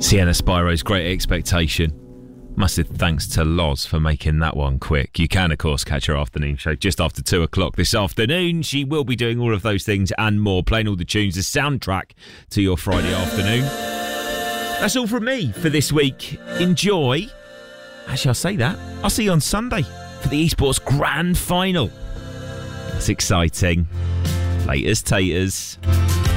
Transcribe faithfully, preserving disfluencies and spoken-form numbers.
Sienna Spiro's Great Expectation. Massive thanks to Loz for making that one quick. You can, of course, catch her afternoon show just after two o'clock this afternoon. She will be doing all of those things and more, playing all the tunes, the soundtrack to your Friday afternoon. That's all from me for this week. Enjoy. Actually, I'll say that. I'll see you on Sunday for the eSports Grand Final. That's exciting. Laters taters.